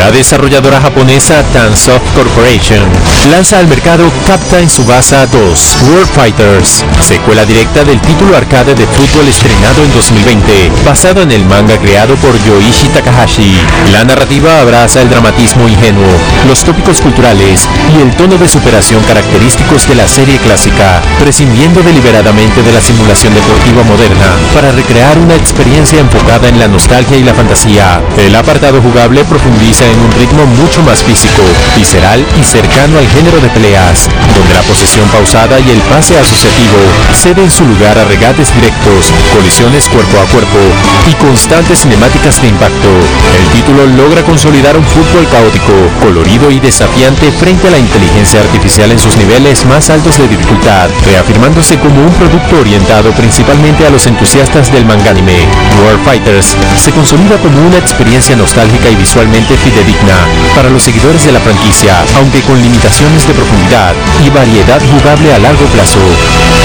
La desarrolladora japonesa Tansoft Corporation lanza al mercado Captain Tsubasa 2 World Fighters, secuela directa del título arcade de fútbol estrenado en 2020, basado en el manga creado por Yoichi Takahashi. La narrativa abraza el dramatismo ingenuo, los tópicos culturales y el tono de superación característicos de la serie clásica, prescindiendo deliberadamente de la simulación deportiva moderna para recrear una experiencia enfocada en la nostalgia y la fantasía. El apartado jugable profundiza en un ritmo mucho más físico, visceral y cercano al género de peleas, donde la posesión pausada y el pase asociativo ceden su lugar a regates directos, colisiones cuerpo a cuerpo y constantes cinemáticas de impacto. El título logra consolidar un fútbol caótico, colorido y desafiante frente a la inteligencia artificial en sus niveles más altos de dificultad, reafirmándose como un producto orientado principalmente a los entusiastas del manga anime. World Fighters se consolida como una experiencia nostálgica y visualmente fidedigna para los seguidores de la franquicia, aunque con limitaciones de profundidad y variedad jugable a largo plazo.